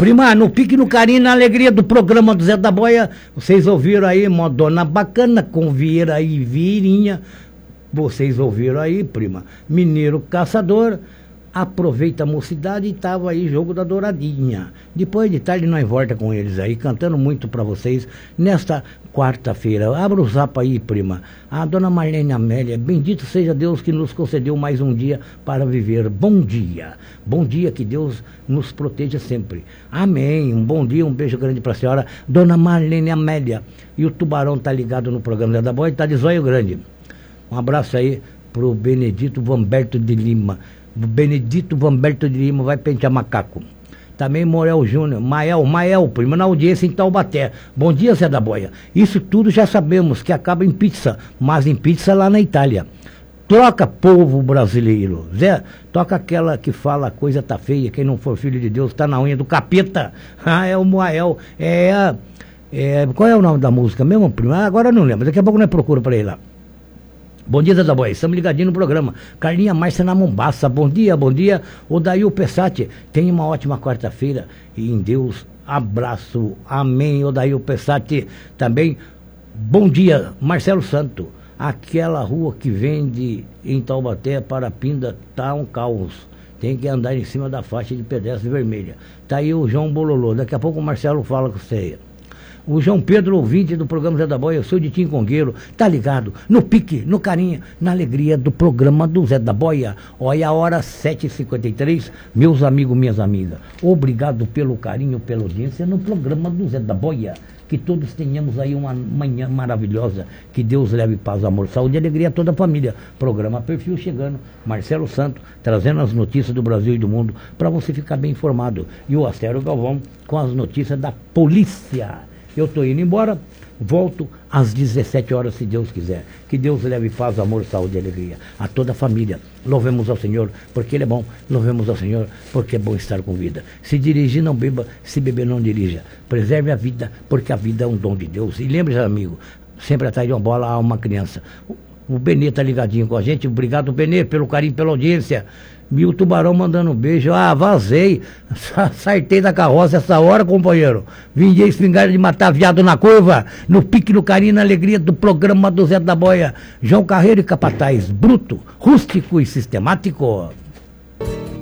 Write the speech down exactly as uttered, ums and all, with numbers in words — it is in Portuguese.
Prima, no pique, no carinho, na alegria do programa do Zé da Boia, vocês ouviram aí, Modona Bacana, com Vieira e Virinha. Vocês ouviram aí, prima, Mineiro Caçador, Aproveita a Mocidade, e tava aí Jogo da Douradinha. Depois de tarde nós volta com eles aí, cantando muito pra vocês nesta quarta-feira. Abra o zap aí, prima. A dona Marlene Amélia, bendito seja Deus que nos concedeu mais um dia para viver. Bom dia. Bom dia, que Deus nos proteja sempre. Amém. Um bom dia, um beijo grande pra senhora, dona Marlene Amélia. E o Tubarão tá ligado no programa Zé da Boia e tá de zóio grande. Um abraço aí pro Benedito Vamberto de Lima. Benedito Vamberto de Lima vai pentear macaco. Também Morel Júnior, Mael, Mael, prima na audiência em Taubaté. Bom dia, Zé da Boia. Isso tudo já sabemos que acaba em pizza, mas em pizza lá na Itália. Troca, povo brasileiro. Zé, toca aquela que fala a coisa tá feia, quem não for filho de Deus tá na unha do capeta. Ah, é o Mael. É, é, qual é o nome da música mesmo, prima? Ah, agora eu não lembro, daqui a pouco nós procura pra ele lá. Bom dia, Zé da Boia, estamos ligadinhos no programa. Carlinha Márcia na Mombaça, bom dia, bom dia. Odail Pessati, tenha uma ótima quarta-feira e em Deus, abraço, amém. Odail Pessati, também, bom dia, Marcelo Santo. Aquela rua que vende em Taubaté para Pinda tá um caos. Tem que andar em cima da faixa de pedestre vermelha. Tá aí o João Bololô, daqui a pouco o Marcelo fala com você. O João Pedro, ouvinte do programa Zé da Boia, eu sou de Tim Congueiro, tá ligado? No pique, no carinho, na alegria do programa do Zé da Boia. Olha a hora sete e cinquenta e três, meus amigos, minhas amigas. Obrigado pelo carinho, pela audiência no programa do Zé da Boia. Que todos tenhamos aí uma manhã maravilhosa. Que Deus leve paz, amor, saúde e alegria a toda a família. Programa Perfil chegando, Marcelo Santo, trazendo as notícias do Brasil e do mundo para você ficar bem informado. E o Astério Galvão com as notícias da polícia. Eu estou indo embora, volto às dezessete horas, se Deus quiser. Que Deus leve paz, amor, saúde e alegria a toda a família. Louvemos ao Senhor, porque Ele é bom. Louvemos ao Senhor, porque é bom estar com vida. Se dirigir, não beba. Se beber, não dirija. Preserve a vida, porque a vida é um dom de Deus. E lembre-se, amigo, sempre atrás de uma bola há uma criança. O Benê tá ligadinho com a gente. Obrigado, Benê, pelo carinho, pela audiência. E o Tubarão mandando um beijo. Ah, vazei. Sartei da carroça essa hora, companheiro. Vim de espingarda de matar viado na curva. No pique, no carinho, na alegria do programa do Zé da Boia. João Carreiro e Capataz. Bruto, rústico e sistemático.